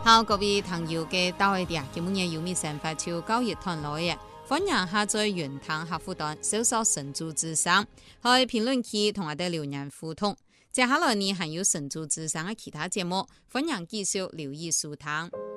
好，各位朋友嘅到位啲啊，今日有咩想法就交易團來嘅，歡迎下載雲談客戶端，搜索神州之聲，去評論區同我哋留言互動。接下來呢，還有神州之聲嘅其他節目，歡迎繼續留意收聽。